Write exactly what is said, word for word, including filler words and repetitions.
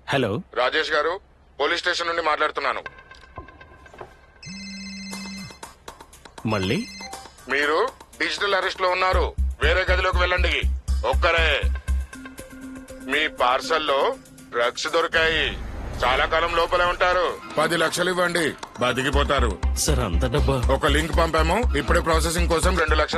Hello Rajesh గారు, police station నుండి మాట్లాడుతున్నాను. మళ్ళీ మీరు డిజిటల్ అరెస్ట్ లో ఉన్నారు. వేరే గదిలోకి వెళ్ళండి. ఒక్కరే. మీ పార్సల్లో డ్రగ్స్ దొరికాయి. చాలా కాలం లోపలే ఉంటారు. పది లక్షలు ఇవ్వండి, బతికిపోతారు. సార్ అంత డబ్బా? ఒక లింక్ పంపాము, ఇప్పుడే ప్రాసెసింగ్ కోసం రెండు లక్షలు